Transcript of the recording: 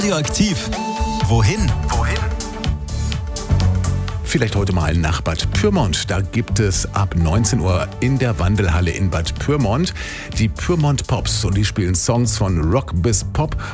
Radioaktiv. Wohin? Vielleicht heute mal nach Bad Pyrmont. Da gibt es ab 19 Uhr in der Wandelhalle in Bad Pyrmont die Pyrmont Pops und die spielen Songs von Rock bis Pop